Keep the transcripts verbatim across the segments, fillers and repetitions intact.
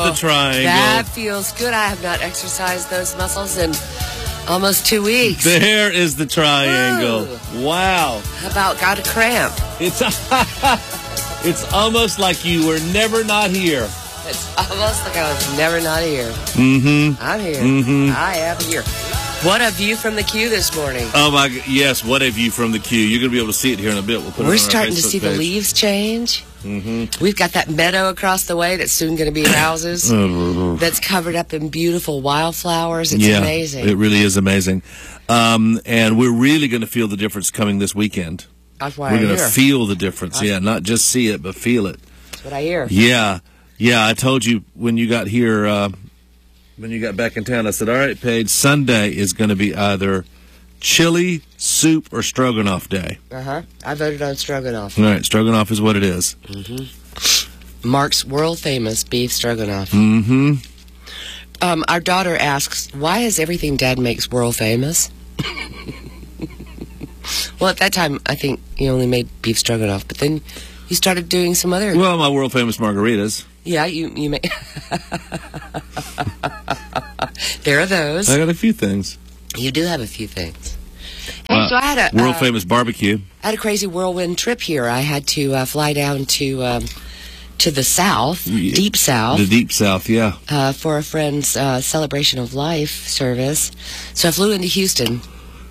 the triangle. That feels good. I have not exercised those muscles in almost two weeks. There is the triangle. Whoa. Wow. How about got a cramp? It's it's almost like you were never not here. It's almost like I was never not here. Mm-hmm. I'm here. Mm-hmm. I am here. What a view from the queue this morning. Oh, my God. Yes, what a view from the queue. You're going to be able to see it here in a bit. We'll put We're it on our starting to Facebook see page. the leaves change. Mm-hmm. We've got that meadow across the way that's soon going to be houses that's covered up in beautiful wildflowers. It's yeah, amazing. It really is amazing. Um, and we're really going to feel the difference coming this weekend. That's what We're I going hear. to feel the difference. That's yeah, not just see it, but feel it. That's what I hear. Yeah. Yeah, I told you when you got here, uh, when you got back in town, I said, all right, Paige, Sunday is going to be either chili, soup, or stroganoff day. Uh-huh. I voted on stroganoff. All right, stroganoff is what it is. Mm-hmm. Mark's world-famous beef stroganoff. Mm-hmm. Um, our daughter asks, why is everything Dad makes world-famous? Well, at that time, I think he only made beef stroganoff, but then you started doing some other... Well, my world-famous margaritas. Yeah, you, you may... There are those. I got a few things. You do have a few things. Hey, Uh, so I had a... world-famous uh, barbecue. I had a crazy whirlwind trip here. I had to uh, fly down to um, to the south, Yeah. deep south, The deep south, yeah. uh, for a friend's uh, celebration of life service. So I flew into Houston,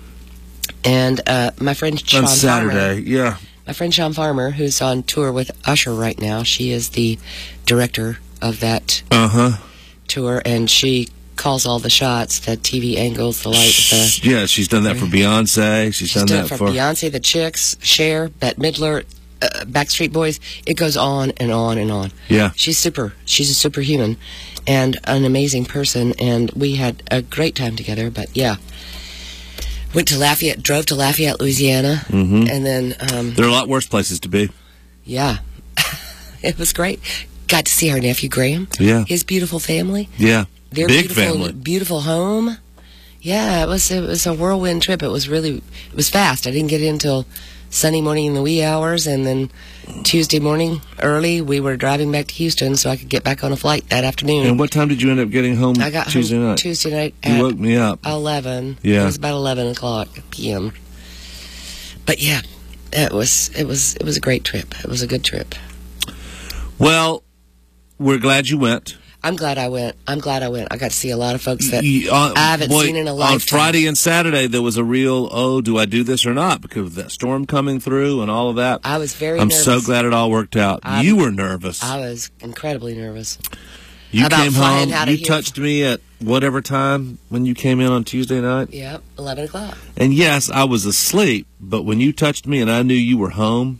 and uh, my friend Sean On Saturday, Farmer, yeah. my friend Sean Farmer, who's on tour with Usher right now, she is the director of that Uh-huh. tour, and she calls all the shots, the T V angles, the light, the... Yeah, she's done that for Beyonce. She's, She's done, done that it for... for Beyonce, the Chicks, Cher, Bette Midler, uh, Backstreet Boys. It goes on and on and on. Yeah. She's super. She's a superhuman and an amazing person, and we had a great time together. But yeah, went to Lafayette, drove to Lafayette, Louisiana, Mhm. and then um, There are a lot worse places to be. yeah, it was great. Got to see our nephew Graham, Yeah. his beautiful family, Yeah. their Big beautiful, family. beautiful home. Yeah, it was it was a whirlwind trip. It was really it was fast. I didn't get in until Sunday morning in the wee hours, and then Tuesday morning early we were driving back to Houston so I could get back on a flight that afternoon. And what time did you end up getting home I got Tuesday home night? Tuesday night You at woke me up. eleven. Yeah. It was about eleven o'clock p m. But yeah, it was it was it was a great trip. It was a good trip. Well, we're glad you went. I'm glad I went. I'm glad I went. I got to see a lot of folks that You- uh, I haven't boy, seen in a lifetime. On Friday and Saturday, there was a real, oh, do I do this or not? Because of that storm coming through and all of that. I was very I'm nervous. so glad it all worked out. I'm- you were nervous. I was incredibly nervous. you about came flying home. out of You here. touched me at whatever time when you came in on Tuesday night. Yep, eleven o'clock. And yes, I was asleep, but when you touched me and I knew you were home,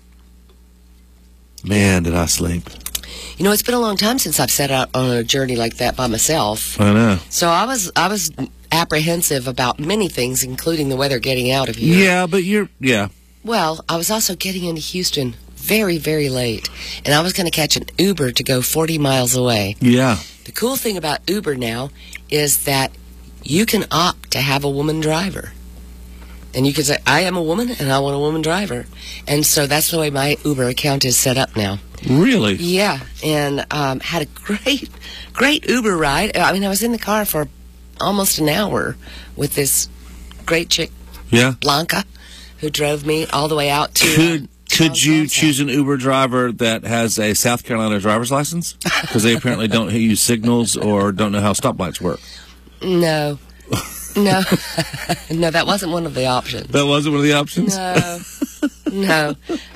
man, did I sleep. You know, it's been a long time since I've set out on a journey like that by myself. I know. So I was I was apprehensive about many things, including the weather getting out of here. Yeah, but you're, yeah. Well, I was also getting into Houston very, very late, and I was going to catch an Uber to go forty miles away. Yeah. The cool thing about Uber now is that you can opt to have a woman driver. And you can say, I am a woman and I want a woman driver. And so that's the way my Uber account is set up now. Really? Yeah, and um, had a great, great Uber ride. I mean, I was in the car for almost an hour with this great chick, Yeah. Blanca, who drove me all the way out to... Could um, could you Charles choose an Uber driver that has a South Carolina driver's license? Because they apparently don't use signals or don't know how stoplights work. No. No. No, that wasn't one of the options. That wasn't one of the options? No. No.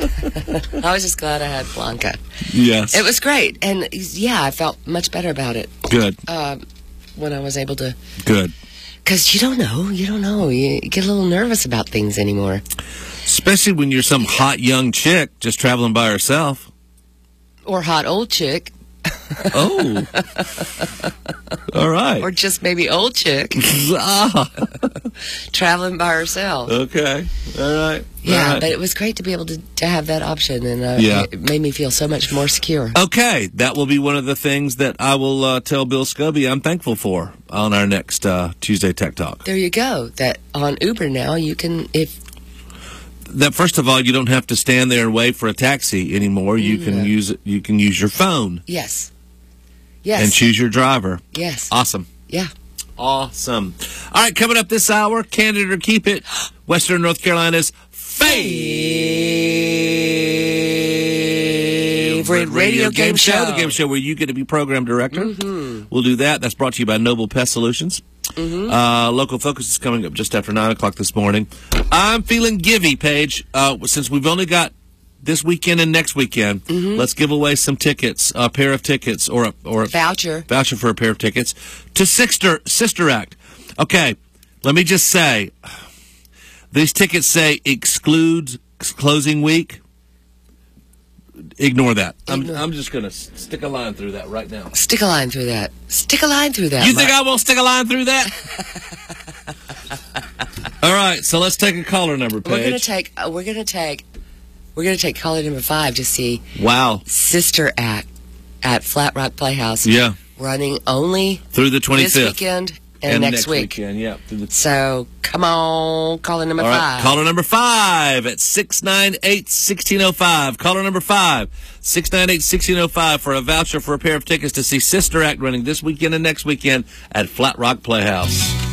I was just glad I had Blanca. Yes. It was great. And, yeah, I felt much better about it Good. um, when I was able to... Good. Because you don't know. You don't know. You get a little nervous about things anymore. Especially when you're some hot young chick just traveling by herself. Or hot old chick. Oh. All right. Or just maybe old chick ah. traveling by herself. Okay. All right. Yeah, All right. but it was great to be able to, to have that option, and uh, Yeah. it made me feel so much more secure. Okay, that will be one of the things that I will uh, tell Bill Scobie I'm thankful for on our next uh, Tuesday Tech Talk. There you go. That on Uber now, you can, if That first of all, you don't have to stand there and wait for a taxi anymore. You can No. use it. You can use your phone. yes, Yes. And choose your driver. Yes. Awesome. Yeah. Awesome. All right, coming up this hour, Candid or Keep It, Western North Carolina's favorite radio game show. The game show where you get to be program director. Mm-hmm. We'll do that. That's brought to you by Noble Pest Solutions. Mm-hmm. Uh, Local Focus is coming up just after nine o'clock this morning. I'm feeling givey, Paige. Uh, since we've only got this weekend and next weekend, mm-hmm. let's give away some tickets, a pair of tickets, or a, or a voucher. Voucher for a pair of tickets to Sister, Sister Act. Okay, let me just say, these tickets say excludes closing week. Ignore that. Ignore. I'm, I'm just going to stick a line through that right now. Stick a line through that. Stick a line through that. You think I won't stick a line through that? All right, so let's take a caller number, Paige. We're going to take, uh, we're going to take, we're going to take caller number five to see Wow. Sister Act at Flat Rock Playhouse. Yeah. Running only through the twenty-fifth. this weekend and, and next, next week. weekend, yeah. Through the So, come on, caller number All right, five. caller number five at six nine eight, one six zero five. Caller number five, six nine eight, one six zero five for a voucher for a pair of tickets to see Sister Act running this weekend and next weekend at Flat Rock Playhouse.